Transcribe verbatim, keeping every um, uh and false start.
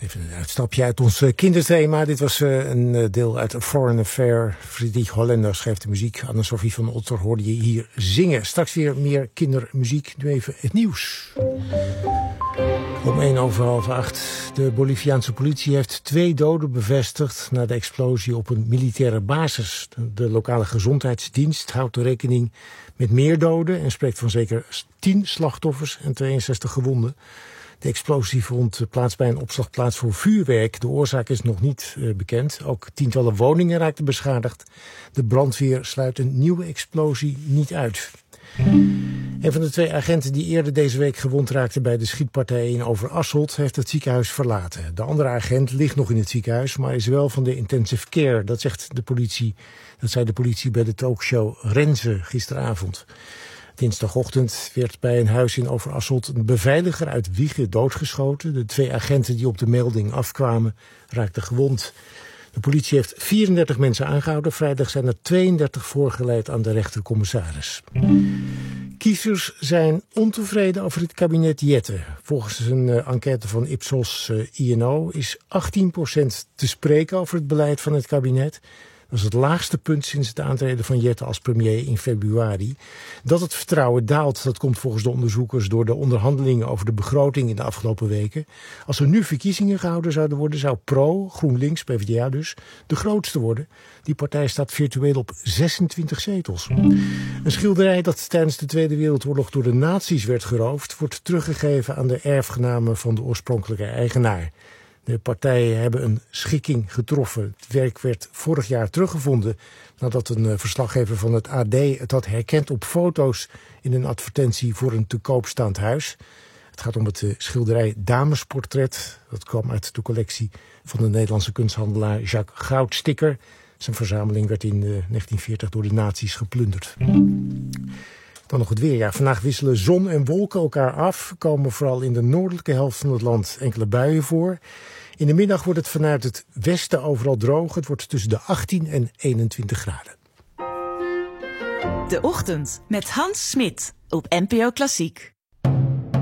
Even een uitstapje uit ons kinderthema. Dit was uh, een deel uit A Foreign Affair. Friedrich Hollaender schreef de muziek. Anne-Sophie van Otter hoorde je hier zingen. Straks weer meer kindermuziek. Nu even het nieuws. Om één over half acht. De Boliviaanse politie heeft twee doden bevestigd na de explosie op een militaire basis. De lokale gezondheidsdienst houdt rekening met meer doden en spreekt van zeker tien slachtoffers en tweeënzestig gewonden. De explosie vond plaats bij een opslagplaats voor vuurwerk. De oorzaak is nog niet uh, bekend. Ook tientallen woningen raakten beschadigd. De brandweer sluit een nieuwe explosie niet uit. Een van de twee agenten die eerder deze week gewond raakten bij de schietpartij in Overasselt heeft het ziekenhuis verlaten. De andere agent ligt nog in het ziekenhuis, maar is wel van de intensive care. Dat zegt de politie. Dat zei de politie bij de talkshow Renze gisteravond. Dinsdagochtend werd bij een huis in Overasselt een beveiliger uit Wijchen doodgeschoten. De twee agenten die op de melding afkwamen raakten gewond. De politie heeft vierendertig mensen aangehouden. Vrijdag zijn er tweeëndertig voorgeleid aan de rechtercommissaris. Kiezers zijn ontevreden over het kabinet Jette. Volgens een uh, enquête van Ipsos uh, I N O is achttien procent te spreken over het beleid van het kabinet. Dat is het laagste punt sinds het aantreden van Jette als premier in februari. Dat het vertrouwen daalt, dat komt volgens de onderzoekers door de onderhandelingen over de begroting in de afgelopen weken. Als er nu verkiezingen gehouden zouden worden, zou Pro, GroenLinks, P v d A dus, de grootste worden. Die partij staat virtueel op zesentwintig zetels. Een schilderij dat tijdens de Tweede Wereldoorlog door de nazi's werd geroofd, wordt teruggegeven aan de erfgenamen van de oorspronkelijke eigenaar. De partijen hebben een schikking getroffen. Het werk werd vorig jaar teruggevonden nadat een verslaggever van het A D het had herkend op foto's in een advertentie voor een te koop staand huis. Het gaat om het schilderij Damesportret. Dat kwam uit de collectie van de Nederlandse kunsthandelaar Jacques Goudsticker. Zijn verzameling werd in negentien veertig door de nazi's geplunderd. Dan nog het weer. Ja, vandaag wisselen zon en wolken elkaar af. Komen vooral in de noordelijke helft van het land enkele buien voor. In de middag wordt het vanuit het westen overal droog. Het wordt tussen de achttien en eenentwintig graden. De Ochtend met Hans Smit op N P O Klassiek.